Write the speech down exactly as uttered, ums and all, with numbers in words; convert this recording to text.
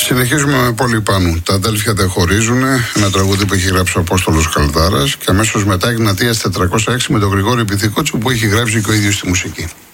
Συνεχίζουμε με Πόλη Πάνου. Τα αδέλφια δεν χωρίζουν. Ένα τραγούδι που έχει γράψει ο Απόστολος Καλδάρας. Και αμέσως μετά Εγνατίας τετρακόσια έξι με τον Γρηγόρη Πυθικότσου που έχει γράψει και ο ίδιος τη μουσική.